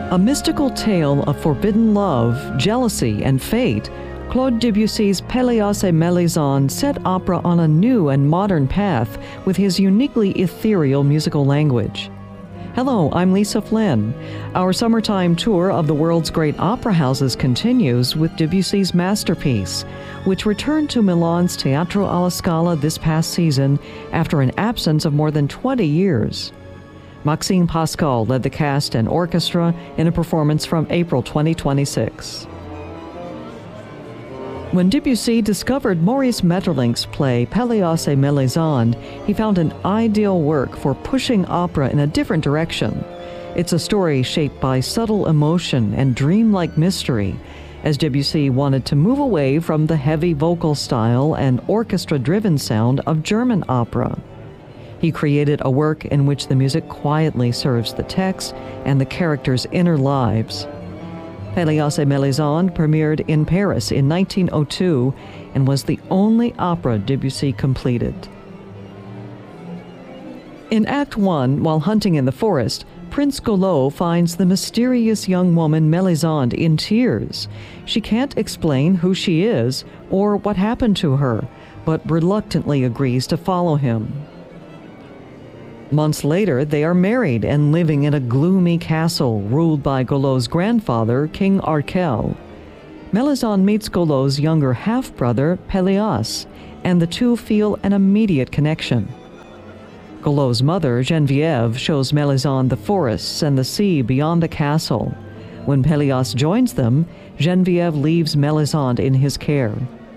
A mystical tale of forbidden love, jealousy, and fate, Claude Debussy's Pelléas et Mélisande set opera on a new and modern path with his uniquely ethereal musical language. Hello, I'm Lisa Flynn. Our summertime tour of the world's great opera houses continues with Debussy's masterpiece, which returned to Milan's Teatro alla Scala this past season after an absence of more than 20 years. Maxime Pascal led the cast and orchestra in a performance from April 2026. When Debussy discovered Maurice Maeterlinck's play Pelléas et Mélisande, he found an ideal work for pushing opera in a different direction. It's a story shaped by subtle emotion and dreamlike mystery, as Debussy wanted to move away from the heavy vocal style and orchestra-driven sound of German opera. He created a work in which the music quietly serves the text and the characters' inner lives. Pelléas et Mélisande premiered in Paris in 1902 and was the only opera Debussy completed. In Act 1, while hunting in the forest, Prince Golot finds the mysterious young woman Mélisande in tears. She can't explain who she is or what happened to her, but reluctantly agrees to follow him. Months later, they are married and living in a gloomy castle ruled by Golot's grandfather, King Arkel. Mélisande meets Golot's younger half-brother, Pelléas, and the two feel an immediate connection. Golot's mother, Geneviève, shows Mélisande the forests and the sea beyond the castle. When Pelléas joins them, Geneviève leaves Mélisande in his care.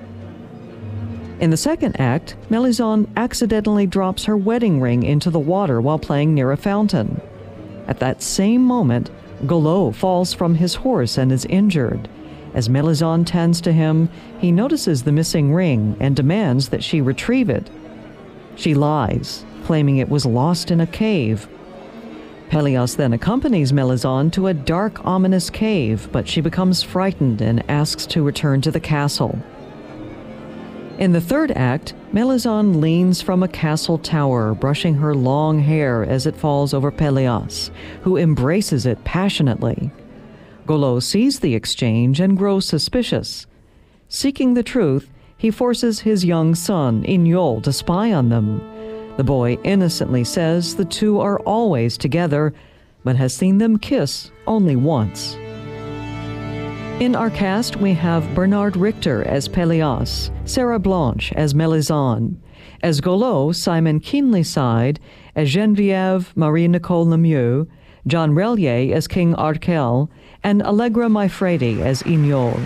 In the second act, Mélisande accidentally drops her wedding ring into the water while playing near a fountain. At that same moment, Golot falls from his horse and is injured. As Mélisande tends to him, he notices the missing ring and demands that she retrieve it. She lies, claiming it was lost in a cave. Pelléas then accompanies Mélisande to a dark, ominous cave, but she becomes frightened and asks to return to the castle. In the third act, Mélisande leans from a castle tower, brushing her long hair as it falls over Pelléas, who embraces it passionately. Golot sees the exchange and grows suspicious. Seeking the truth, he forces his young son, Ignol, to spy on them. The boy innocently says the two are always together, but has seen them kiss only once. In our cast, we have Bernard Richter as Pelléas, Sarah Blanche as Mélisande. As Golot, Simon Keenlyside, as Geneviève Marie-Nicole Lemieux, John Relier as King Arkel, and Allegra Maifredi as Ignol.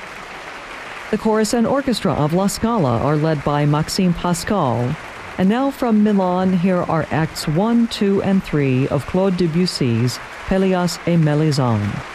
The chorus and orchestra of La Scala are led by Maxime Pascal. And now from Milan, here are Acts 1, 2, and 3 of Claude Debussy's Pelléas et Mélisande.